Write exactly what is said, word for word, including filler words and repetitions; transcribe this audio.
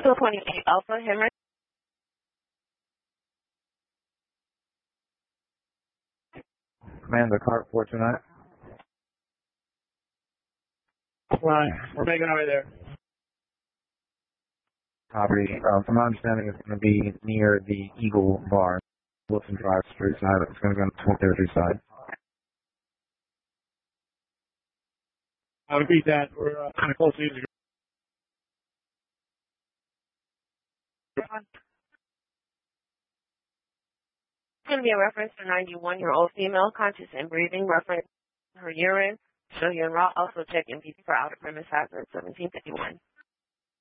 Hotel twenty-eight Alpha Henry. Command the cart for tonight. Right. We're making our way there. Copy. Uh, from my understanding, it's going to be near the Eagle Bar, Wilson Drive Street side. It's going to be on the twenty-third Street side. I repeat that. We're uh, kind of close to you. It's going to be a reference to ninety-one-year-old female, conscious and breathing, reference to her urine, show urine raw, also check M P for outer premise hazard seventeen fifty-one.